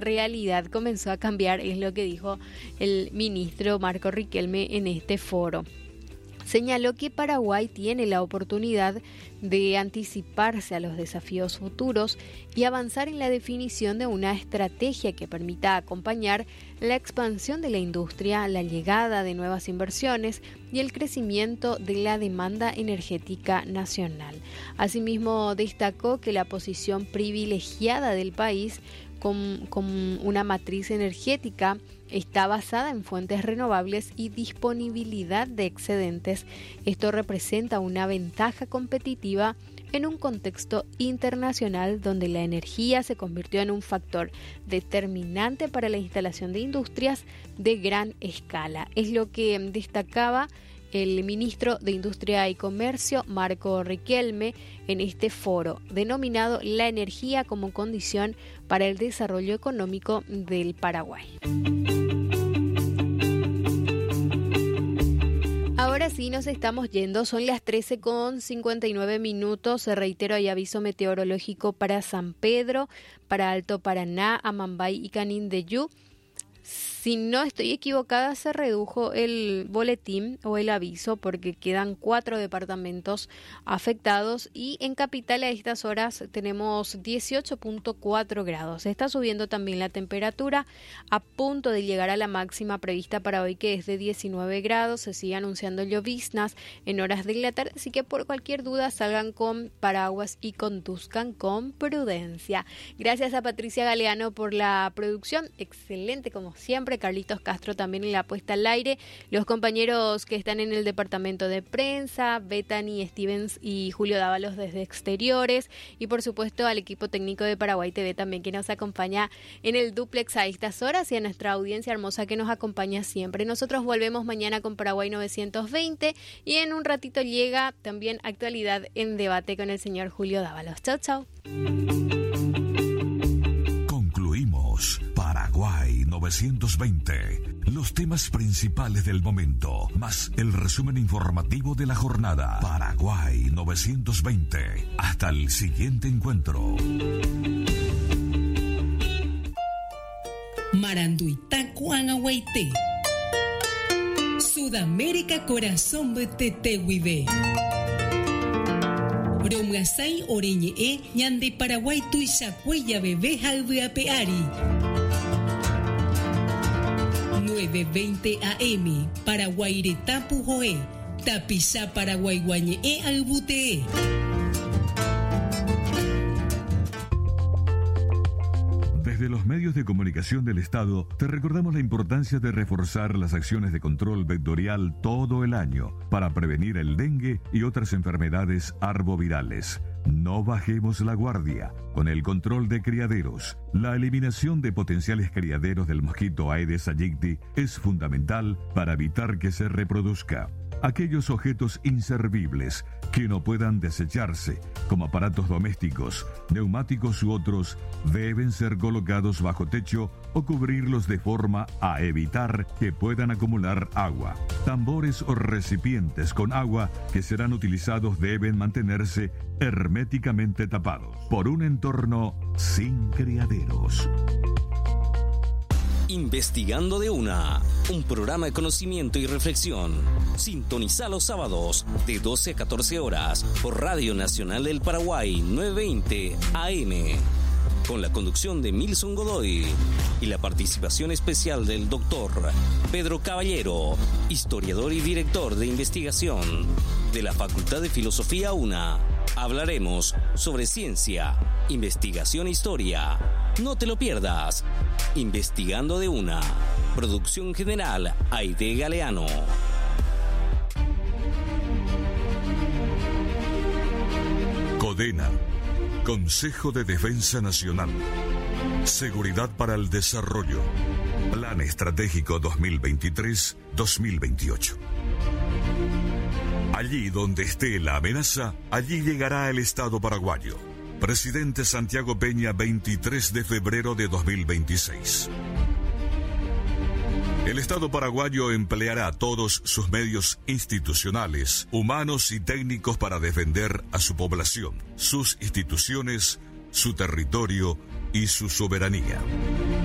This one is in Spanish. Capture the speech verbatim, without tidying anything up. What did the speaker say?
realidad comenzó a cambiar, es lo que dijo el ministro Marco Riquelme en este foro. Señaló que Paraguay tiene la oportunidad de anticiparse a los desafíos futuros y avanzar en la definición de una estrategia que permita acompañar la expansión de la industria, la llegada de nuevas inversiones y el crecimiento de la demanda energética nacional. Asimismo, destacó que la posición privilegiada del país con, con una matriz energética está basada en fuentes renovables y disponibilidad de excedentes. Esto representa una ventaja competitiva en un contexto internacional donde la energía se convirtió en un factor determinante para la instalación de industrias de gran escala. Es lo que destacaba el ministro de Industria y Comercio, Marco Riquelme, en este foro, denominado La energía como condición para el desarrollo económico del Paraguay. Ahora sí nos estamos yendo, son las trece con cincuenta y nueve minutos, se reitero, hay aviso meteorológico para San Pedro, para Alto Paraná, Amambay y Canindeyú. Si no estoy equivocada, se redujo el boletín o el aviso porque quedan cuatro departamentos afectados y en Capital a estas horas tenemos dieciocho punto cuatro grados. Está subiendo también la temperatura a punto de llegar a la máxima prevista para hoy, que es de diecinueve grados. Se sigue anunciando lloviznas en horas de la tarde, así que por cualquier duda salgan con paraguas y conduzcan con prudencia. Gracias a Patricia Galeano por la producción, excelente como siempre. Carlitos Castro también en la puesta al aire, los compañeros que están en el departamento de prensa, Bethany Stevens y Julio Dávalos desde exteriores, y por supuesto al equipo técnico de Paraguay T V también, que nos acompaña en el dúplex a estas horas, y a nuestra audiencia hermosa que nos acompaña siempre. Nosotros volvemos mañana con Paraguay novecientos veinte y en un ratito llega también Actualidad en Debate con el señor Julio Dávalos. Chau, chau. Concluimos Paraguay novecientos veinte. Los temas principales del momento, más el resumen informativo de la jornada. Paraguay novecientos veinte. Hasta el siguiente encuentro. Maranduita Cuanahuaité. Sudamérica Corazón Betetehuibe. Romasai Oreñe E, Ñande Paraguay Tuisacuella Bebé Jalveapeari. nueve veinte A M, Paraguairetapu Joe, Tapizá Paraguay Guañe E Albute. Desde los medios de comunicación del Estado, te recordamos la importancia de reforzar las acciones de control vectorial todo el año para prevenir el dengue y otras enfermedades arbovirales. No bajemos la guardia. Con el control de criaderos, la eliminación de potenciales criaderos del mosquito Aedes aegypti es fundamental para evitar que se reproduzca. Aquellos objetos inservibles que no puedan desecharse, como aparatos domésticos, neumáticos u otros, deben ser colocados bajo techo o cubrirlos de forma a evitar que puedan acumular agua. Tambores o recipientes con agua que serán utilizados deben mantenerse herméticamente tapados por un entorno sin criaderos. Investigando de una, un programa de conocimiento y reflexión. Sintoniza los sábados de doce a catorce horas por Radio Nacional del Paraguay novecientos veinte A M. Con la conducción de Milson Godoy y la participación especial del doctor Pedro Caballero, historiador y director de investigación de la Facultad de Filosofía UNA. Hablaremos sobre ciencia, investigación e historia. No te lo pierdas. Investigando de una. Producción general Aide Galeano. CODENA, Consejo de Defensa Nacional. Seguridad para el Desarrollo. Plan Estratégico dos mil veintitrés a dos mil veintiocho. Allí donde esté la amenaza, allí llegará el Estado paraguayo. Presidente Santiago Peña, veintitrés de febrero de dos mil veintiséis. El Estado paraguayo empleará todos sus medios institucionales, humanos y técnicos para defender a su población, sus instituciones, su territorio y su soberanía.